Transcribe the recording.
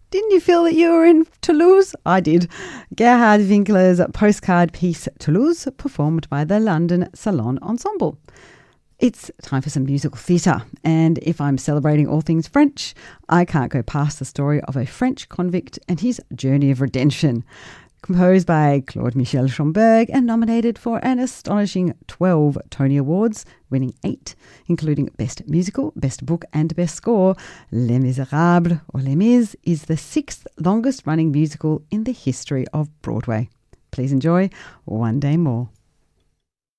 Didn't you feel that you were in Toulouse? I did. Gerhard Winkler's postcard piece Toulouse, performed by the London Salon Ensemble. It's time for some musical theatre, and if I'm celebrating all things French, I can't go past the story of a French convict and his journey of redemption. Composed by Claude Michel Schomburg and nominated for an astonishing 12 Tony Awards, winning 8, including Best Musical, Best Book and Best Score, Les Miserables, or Les Mis, is the 6th longest running musical in the history of Broadway. Please enjoy One Day More.